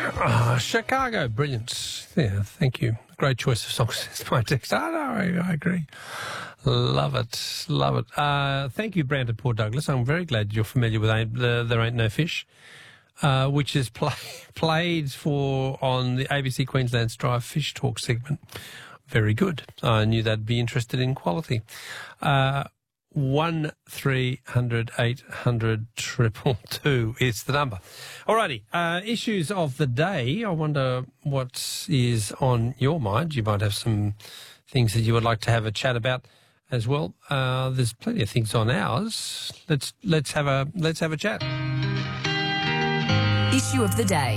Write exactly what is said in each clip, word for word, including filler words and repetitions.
Oh, Chicago, brilliant. Yeah, thank you. Great choice of songs. It's my text. I know, I, I agree. Love it, love it. Uh, thank you, Brandon Port Douglas. I'm very glad you're familiar with Ain't, uh, There Ain't No Fish, uh, which is play, played for on the A B C Queensland's Drive Fish Talk segment. Very good. I knew they'd be interested in quality. Uh, one three hundred eight hundred triple two is the number. Alrighty, uh, issues of the day. I wonder what is on your mind. You might have some things that you would like to have a chat about as well. Uh, there's plenty of things on ours. Let's let's have a let's have a chat. Issue of the day.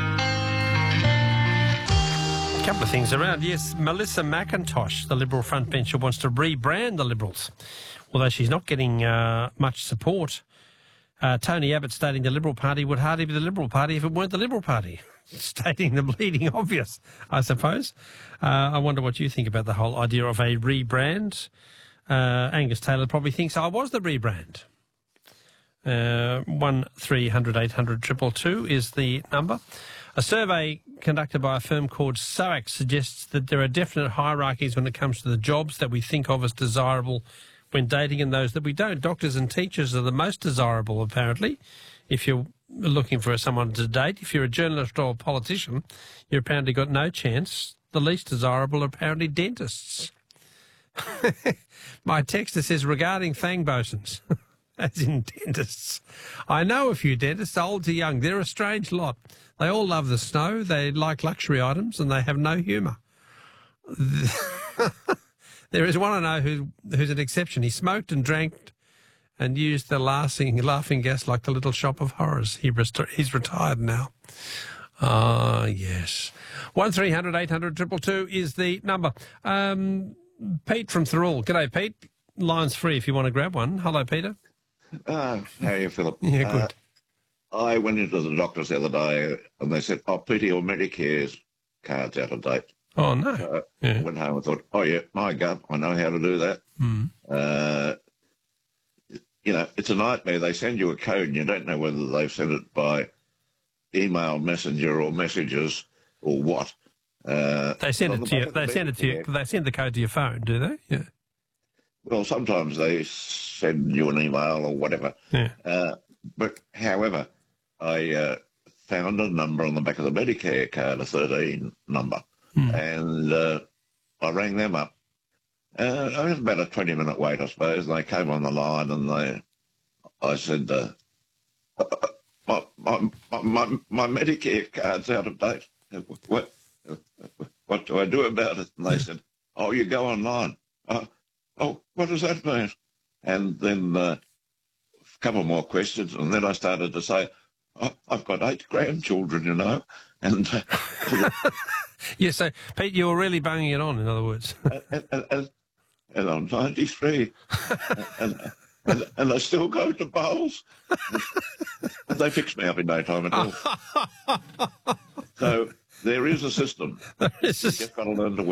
A couple of things around. Yes, Melissa McIntosh, the Liberal frontbencher, wants to rebrand the Liberals, although she's not getting uh, much support. Uh, Tony Abbott stating the Liberal Party would hardly be the Liberal Party if it weren't the Liberal Party. Stating the bleeding obvious, I suppose. Uh, I wonder what you think about the whole idea of a rebrand. Uh, Angus Taylor probably thinks I was the rebrand. Uh, one three hundred eight hundred triple two is the number. A survey conducted by a firm called S O A C suggests that there are definite hierarchies when it comes to the jobs that we think of as desirable when dating and those that we don't. Doctors and teachers are the most desirable, apparently, if you're looking for someone to date. If you're a journalist or a politician, you've apparently got no chance. The least desirable are apparently dentists. My texter says, regarding fang bosuns, as in dentists. I know a few dentists, old to young. They're a strange lot. They all love the snow, they like luxury items, and they have no humour. There is one I know who, who's an exception. He smoked and drank and used the laughing, laughing gas like the Little Shop of Horrors. He rest- he's retired now. Ah, yes. one three hundred eight hundred triple two is the number. Um, Pete from Thirroul. G'day, Pete. Line's free if you want to grab one. Hello, Peter. Uh, how are you, Philip? Yeah, good. Uh, I went into the doctors the other day and they said, oh, Peter, your Medicare's card's out of date. Oh, no. So Yeah. I went home and thought, oh, yeah, my God, I know how to do that. Mm. Uh, you know, it's a nightmare. They send you a code and you don't know whether they've sent it by email, messenger or messages or what. Uh, They send on it the to you. back of the They send it to you. Medicare- They send the code to your phone, do they? Yeah. Well, sometimes they send you an email or whatever. Yeah. Uh, but, however, I uh, found a number on the back of the Medicare card, a thirteen number, Hmm. and uh, I rang them up. Uh, it was about a twenty-minute wait, I suppose, and they came on the line and they, I said, uh, my, my, my, my Medicare card's out of date. What, what do I do about it? And they said, oh, you go online. Uh, oh, what does that mean? And then uh, a couple more questions, and then I started to say, oh, I've got eight grandchildren, you know. And, uh, Yeah, so, Pete, you were really banging it on, in other words. and, and, and, and I'm ninety-three, and, and, and I still go to bowls. And they fix me up in no time at all. So there is a system. It's just- You've got to learn to